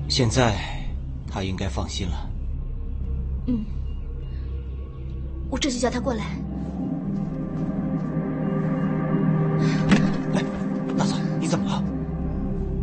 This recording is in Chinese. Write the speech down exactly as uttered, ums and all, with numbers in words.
现在他应该放心了。 嗯，我这就叫他过来。